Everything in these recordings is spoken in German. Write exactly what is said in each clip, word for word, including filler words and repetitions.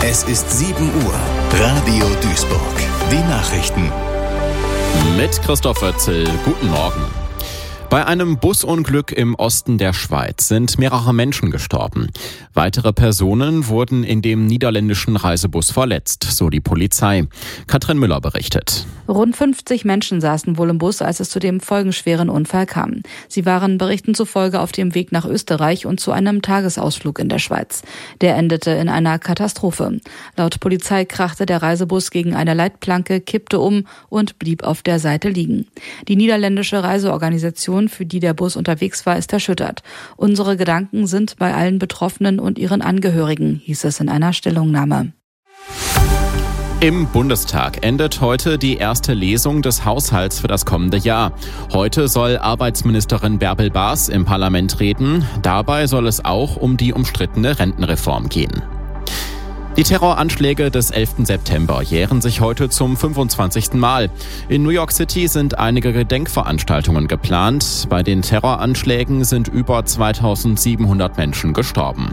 Es ist sieben Uhr. Radio Duisburg. Die Nachrichten. Mit Christoph Wötzel. Guten Morgen. Bei einem Busunglück im Osten der Schweiz sind mehrere Menschen gestorben. Weitere Personen wurden in dem niederländischen Reisebus verletzt, so die Polizei. Katrin Müller berichtet. Rund fünfzig Menschen saßen wohl im Bus, als es zu dem folgenschweren Unfall kam. Sie waren Berichten zufolge auf dem Weg nach Österreich und zu einem Tagesausflug in der Schweiz. Der endete in einer Katastrophe. Laut Polizei krachte der Reisebus gegen eine Leitplanke, kippte um und blieb auf der Seite liegen. Die niederländische Reiseorganisation, für die der Bus unterwegs war, ist erschüttert. Unsere Gedanken sind bei allen Betroffenen und ihren Angehörigen, hieß es in einer Stellungnahme. Im Bundestag endet heute die erste Lesung des Haushalts für das kommende Jahr. Heute soll Arbeitsministerin Bärbel Baas im Parlament reden. Dabei soll es auch um die umstrittene Rentenreform gehen. Die Terroranschläge des elften September jähren sich heute zum fünfundzwanzigsten Mal. In New York City sind einige Gedenkveranstaltungen geplant. Bei den Terroranschlägen sind über zweitausendsiebenhundert Menschen gestorben.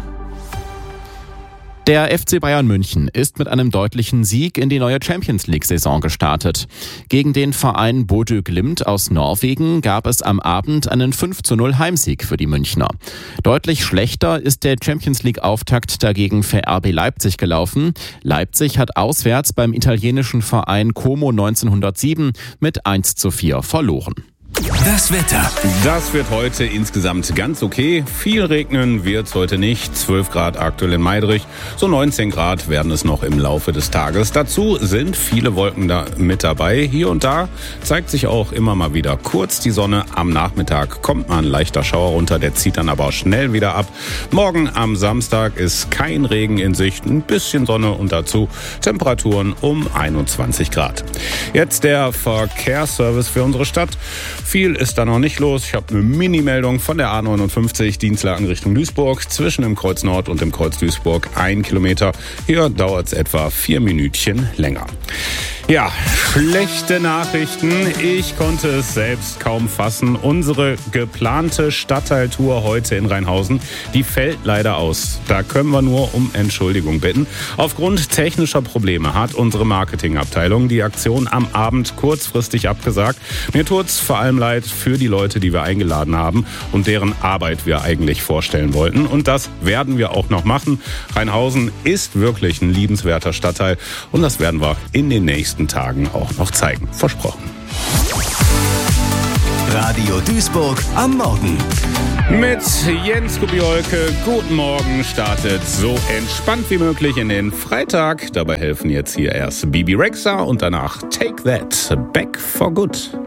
Der F C Bayern München ist mit einem deutlichen Sieg in die neue Champions-League-Saison gestartet. Gegen den Verein Bodø Glimt aus Norwegen gab es am Abend einen fünf zu null Heimsieg für die Münchner. Deutlich schlechter ist der Champions-League-Auftakt dagegen für R B Leipzig gelaufen. Leipzig hat auswärts beim italienischen Verein Como neunzehnhundertsieben mit eins zu vier verloren. Das Wetter. Das wird heute insgesamt ganz okay. Viel regnen wird es heute nicht. zwölf Grad aktuell in Meidrich. So neunzehn Grad werden es noch im Laufe des Tages. Dazu sind viele Wolken da mit dabei. Hier und da zeigt sich auch immer mal wieder kurz die Sonne. Am Nachmittag kommt mal ein leichter Schauer runter. Der zieht dann aber auch schnell wieder ab. Morgen am Samstag ist kein Regen in Sicht. Ein bisschen Sonne und dazu Temperaturen um einundzwanzig Grad. Jetzt der Verkehrsservice für unsere Stadt. Viel ist da noch nicht los. Ich habe eine Mini-Meldung von der A neunundfünfzig Dienstlaken Richtung Duisburg. Zwischen dem Kreuz Nord und dem Kreuz Duisburg ein Kilometer. Hier dauert es etwa vier Minütchen länger. Ja, schlechte Nachrichten. Ich konnte es selbst kaum fassen. Unsere geplante Stadtteiltour heute in Rheinhausen, die fällt leider aus. Da können wir nur um Entschuldigung bitten. Aufgrund technischer Probleme hat unsere Marketingabteilung die Aktion am Abend kurzfristig abgesagt. Mir tut's vor allem leid für die Leute, die wir eingeladen haben und deren Arbeit wir eigentlich vorstellen wollten. Und das werden wir auch noch machen. Rheinhausen ist wirklich ein liebenswerter Stadtteil und das werden wir in den nächsten Tagen auch noch zeigen. Versprochen. Radio Duisburg am Morgen. Mit Jens Kubiolke, guten Morgen, startet so entspannt wie möglich in den Freitag. Dabei helfen jetzt hier erst Bibi Rexha und danach Take That, Back for Good.